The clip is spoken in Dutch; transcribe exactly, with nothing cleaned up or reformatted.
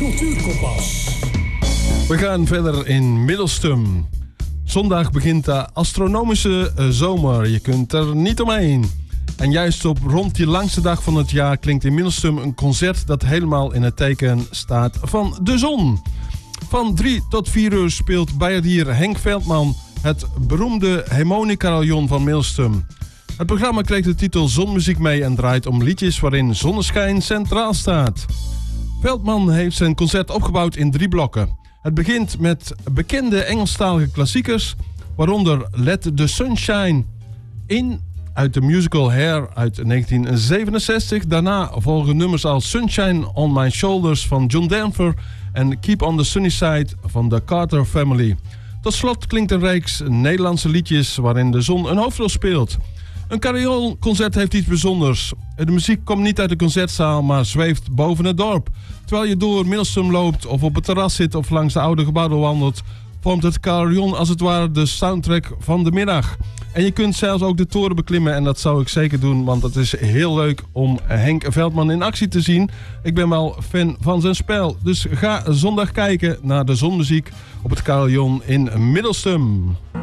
Cultuurkompas. We gaan verder in Middelstum. Zondag begint de astronomische zomer. Je kunt er niet omheen. En juist op rond die langste dag van het jaar klinkt in Middelstum een concert dat helemaal in het teken staat van de zon. Van drie tot vier uur speelt bijaardier Henk Veldman het beroemde harmoniecarillon van Middelstum. Het programma kreeg de titel Zonmuziek mee en draait om liedjes waarin zonneschijn centraal staat. Veldman heeft zijn concert opgebouwd in drie blokken. Het begint met bekende Engelstalige klassiekers, waaronder Let the Sunshine In uit de musical Hair uit negentien zevenenzestig. Daarna volgen nummers als Sunshine on My Shoulders van John Denver en Keep on the Sunny Side van de Carter Family. Tot slot klinkt een reeks Nederlandse liedjes waarin de zon een hoofdrol speelt. Een carillonconcert heeft iets bijzonders. De muziek komt niet uit de concertzaal, maar zweeft boven het dorp. Terwijl je door Middelstum loopt of op het terras zit of langs de oude gebouwen wandelt, vormt het carillon als het ware de soundtrack van de middag. En je kunt zelfs ook de toren beklimmen en dat zou ik zeker doen, want het is heel leuk om Henk Veldman in actie te zien. Ik ben wel fan van zijn spel, dus ga zondag kijken naar de zonmuziek op het carillon in Middelstum.